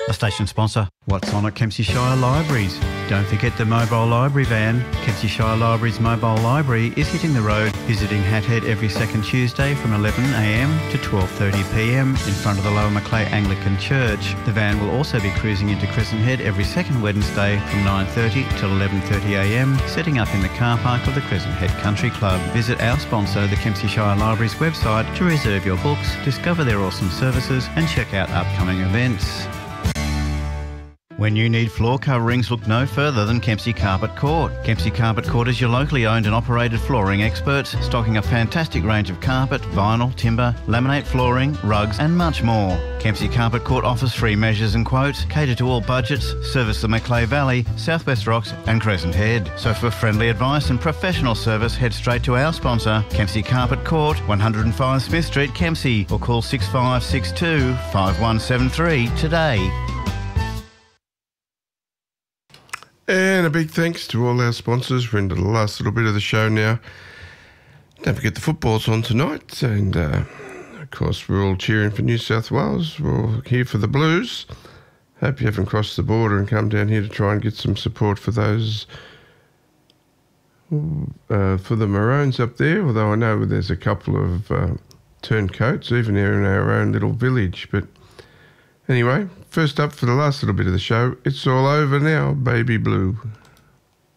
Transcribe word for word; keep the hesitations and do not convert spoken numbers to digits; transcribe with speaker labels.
Speaker 1: A station sponsor. What's on at Kempsey Shire Libraries? Don't forget the mobile library van. Kempsey Shire Libraries mobile library is hitting the road, visiting Hathead every second Tuesday from eleven a m to twelve thirty p m in front of the Lower Macleay Anglican Church. The van will also be cruising into Crescent Head every second Wednesday from nine thirty till eleven thirty a m, setting up in the car park of the Crescent Head Country Club. Visit our sponsor, the Kempsey Shire Libraries website, to reserve your books, discover their awesome services and check out upcoming events. When you need floor coverings, look no further than Kempsey Carpet Court. Kempsey Carpet Court is your locally owned and operated flooring experts, stocking a fantastic range of carpet, vinyl, timber, laminate flooring, rugs and much more. Kempsey Carpet Court offers free measures and quotes, cater to all budgets, service the Macleay Valley, South West Rocks and Crescent Head. So for friendly advice and professional service, head straight to our sponsor, Kempsey Carpet Court, one oh five Smith Street, Kempsey, or call six five six two, five one seven three today.
Speaker 2: And a big thanks to all our sponsors. We're into the last little bit of the show now. Don't forget the football's on tonight. And, uh, of course, we're all cheering for New South Wales. We're all here for the Blues. Hope you haven't crossed the border and come down here to try and get some support for those, uh, for the Maroons up there. Although I know there's a couple of uh, turncoats, even here in our own little village. But anyway, first up for the last little bit of the show, it's all over now, Baby Blue.